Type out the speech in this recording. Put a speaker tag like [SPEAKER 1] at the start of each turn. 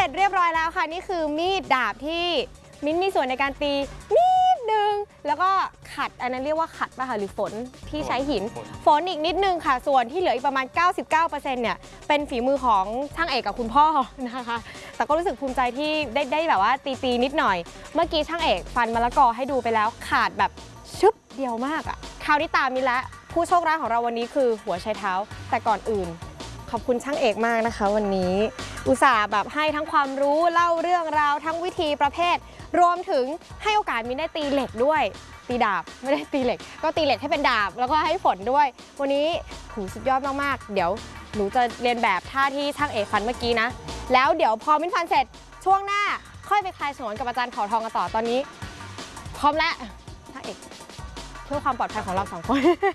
[SPEAKER 1] ร็จเรียบร้อยแล้วค่ะนี่คือมีดดาบที่มิ้นมีส่วนในการตีนิดนึงแล้วก็ขัดอันนั้นเรียกว่าขัดป่ะคะหรือฝนที่ใช้หินฝนอีกนิดนึงค่ะส่วนที่เหลืออีกประมาณ 99% เนี่ยเป็นฝีมือของช่างเอกกับคุณพ่อนะคะแต่ก็รู้สึกภูมิใจที่ได้แบบว่าตีนิดหน่อยเมื่อกี้ช่างเอกฟันมะละกอให้ดูไปแล้วขาดแบบชึบเดียวมากอ่ะคราวนี้ตามมิ้นละผู้โชคร้ายของเราวันนี้คือหัวไชเท้าแต่ก่อนอื่นขอบคุณช่างเอกมากนะคะวันนี้อุตส่าห์แบบให้ทั้งความรู้เล่าเรื่องราวทั้งวิธีประเภทรวมถึงให้โอกาสมิ้นได้ตีเหล็กด้วยตีดาบไม่ได้ตีเหล็กก็ตีเหล็กให้เป็นดาบแล้วก็ให้ฝนด้วยวันนี้สุดยอดมากๆเดี๋ยวหนูจะเรียนแบบท่าที่ช่างเอกฟันเมื่อกี้นะแล้วเดี๋ยวพอมิ้นฟันเสร็จช่วงหน้าค่อยไปคลายฉงนกับอาจารย์เผ่าทองกันต่อตอนนี้พร้อมแล้วช่างเอกเพื่อความปลอดภัยของเรา2 คน